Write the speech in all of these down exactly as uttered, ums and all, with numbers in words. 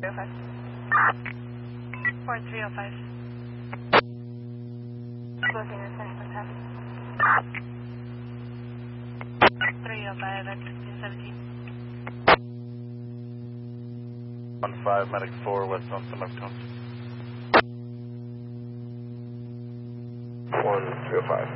oh five. four three oh five. Closing your center contact. three oh five at fifteen seventeen. one five, medic four, west on Summerstone. one three oh five.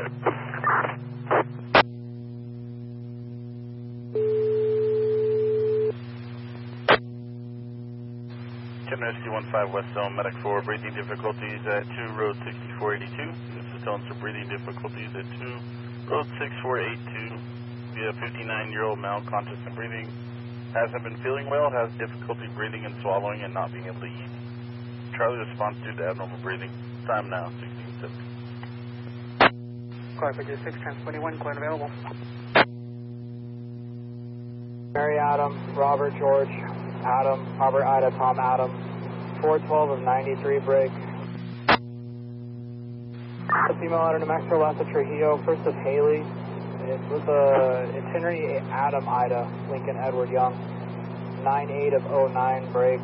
Ten Rescue one five, west zone, medic four, breathing difficulties at two, road sixty-four eighty-two. This is telling for breathing difficulties at two, road sixty-four eighty-two. We have fifty-nine-year-old male, conscious and breathing. Hasn't been feeling well, has difficulty breathing and swallowing and not being able to eat. Charlie response due to abnormal breathing. Time now, sixteen seventy. Car figure six times twenty-one, current available. Mary Adam, Robert George, Adam, Robert Ida, Tom Adam, four twelve of ninety-three break. A female out of New Mexico, last of Trujillo, first of Haley. It was a itinerary Adam Ida, Lincoln Edward Young, nine eight of oh nine break.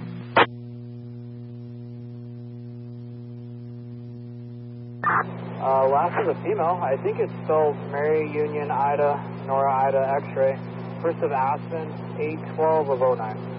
Uh, last is a female, I think it's spelled Mary Union Ida, Nora Ida X-ray, first of Aspen, eight twelve of oh nine.